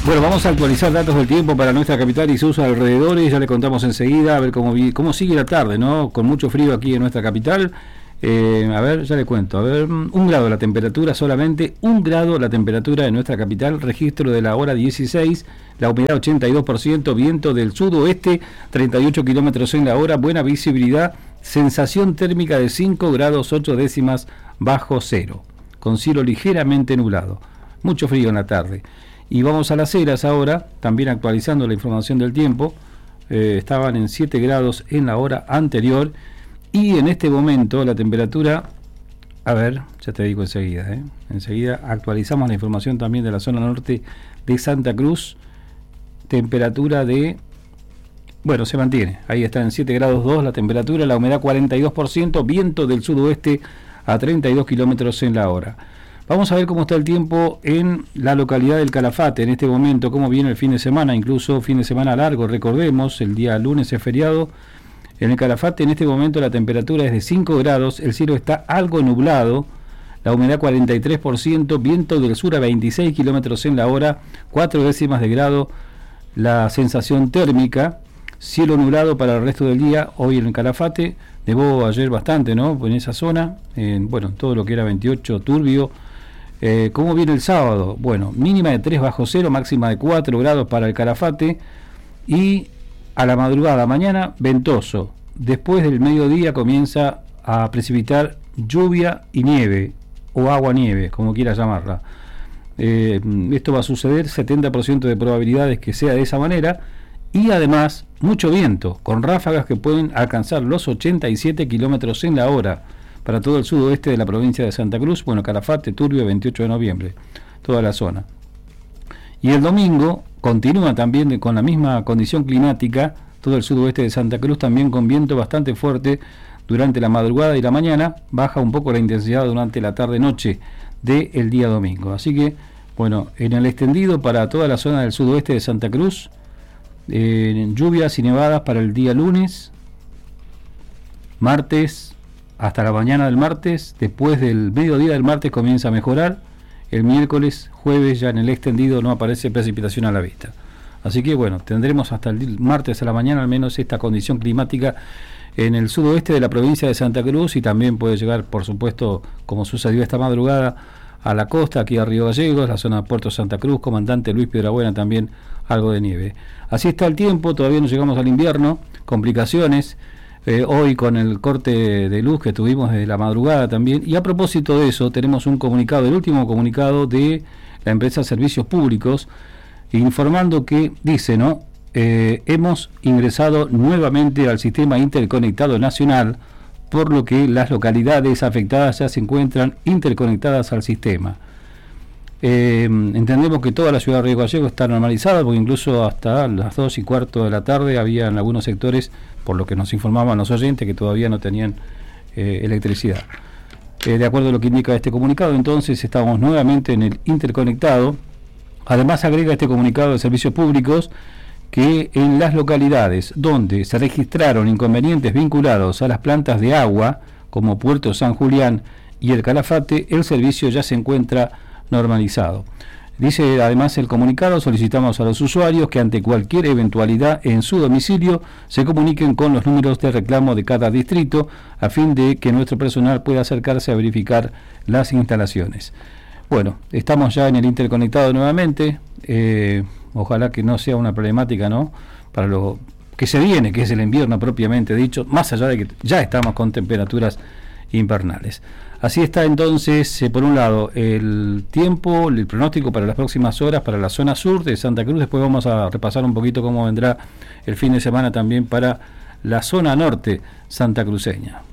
Bueno, vamos a actualizar datos del tiempo para nuestra capital y sus alrededores. Ya le contamos enseguida a ver cómo sigue la tarde, ¿no? Con mucho frío aquí en nuestra capital. A ver, ya le cuento. A ver, 1 grado la temperatura, solamente 1 grado la temperatura en nuestra capital. Registro de la hora 16, la humedad 82%, viento del sudoeste, 38 kilómetros en la hora, buena visibilidad, sensación térmica de 5 grados 8 décimas bajo cero, con cielo ligeramente nublado. Mucho frío en la tarde. Y vamos a Las Heras ahora, también actualizando la información del tiempo. Estaban en 7 grados en la hora anterior. Y en este momento la temperatura, a ver, ya te digo enseguida, enseguida actualizamos la información también de la zona norte de Santa Cruz. Temperatura de, bueno, se mantiene, ahí está en 7 grados 2 la temperatura, la humedad 42%, viento del sudoeste a 32 kilómetros en la hora. Vamos a ver cómo está el tiempo en la localidad del Calafate en este momento, cómo viene el fin de semana, incluso fin de semana largo, recordemos, el día lunes es feriado. En el Calafate en este momento la temperatura es de 5 grados, el cielo está algo nublado, la humedad 43%, viento del sur a 26 kilómetros en la hora, 4 décimas de grado, la sensación térmica, cielo nublado para el resto del día, hoy en el Calafate, nevó ayer bastante, ¿no? En esa zona, bueno, todo lo que era 28 turbio. ¿Cómo viene el sábado? Bueno, mínima de 3 bajo cero, máxima de 4 grados para el Calafate y a la madrugada mañana ventoso. Después del mediodía comienza a precipitar lluvia y nieve o agua-nieve, como quieras llamarla. Esto va a suceder, 70% de probabilidades que sea de esa manera y además mucho viento, con ráfagas que pueden alcanzar los 87 kilómetros en la hora. Para todo el sudoeste de la provincia de Santa Cruz, bueno, Calafate, Turbio, 28 de noviembre, toda la zona. Y el domingo continúa también con la misma condición climática, todo el sudoeste de Santa Cruz también con viento bastante fuerte durante la madrugada y la mañana, baja un poco la intensidad durante la tarde-noche del día domingo. Así que, bueno, en el extendido para toda la zona del sudoeste de Santa Cruz, lluvias y nevadas para el día lunes, martes, hasta la mañana del martes, después del mediodía del martes comienza a mejorar, el miércoles, jueves ya en el extendido no aparece precipitación a la vista. Así que bueno, tendremos hasta el martes a la mañana al menos esta condición climática en el sudoeste de la provincia de Santa Cruz y también puede llegar, por supuesto, como sucedió esta madrugada, a la costa, aquí a Río Gallegos, la zona de Puerto Santa Cruz, Comandante Luis Piedrabuena también algo de nieve. Así está el tiempo, todavía no llegamos al invierno, complicaciones. Hoy con el corte de luz que tuvimos desde la madrugada también, y a propósito de eso tenemos un comunicado, el último comunicado de la empresa Servicios Públicos, informando que dice, ¿no? Hemos ingresado nuevamente al sistema interconectado nacional, por lo que las localidades afectadas ya se encuentran interconectadas al sistema. Entendemos que toda la ciudad de Río Gallegos está normalizada, porque incluso hasta las 2:15 de la tarde había en algunos sectores, por lo que nos informaban los oyentes, que todavía no tenían electricidad. De acuerdo a lo que indica este comunicado, entonces estamos nuevamente en el interconectado. Además agrega este comunicado de Servicios Públicos que en las localidades donde se registraron inconvenientes vinculados a las plantas de agua, como Puerto San Julián y el Calafate, el servicio ya se encuentra normalizado. Dice además el comunicado, solicitamos a los usuarios que ante cualquier eventualidad en su domicilio se comuniquen con los números de reclamo de cada distrito a fin de que nuestro personal pueda acercarse a verificar las instalaciones. Bueno, estamos ya en el interconectado nuevamente, ojalá que no sea una problemática, ¿no?, para lo que se viene, que es el invierno propiamente dicho, más allá de que ya estamos con temperaturas invernales. Así está entonces, por un lado, el tiempo, el pronóstico para las próximas horas para la zona sur de Santa Cruz. Después vamos a repasar un poquito cómo vendrá el fin de semana también para la zona norte santacruceña.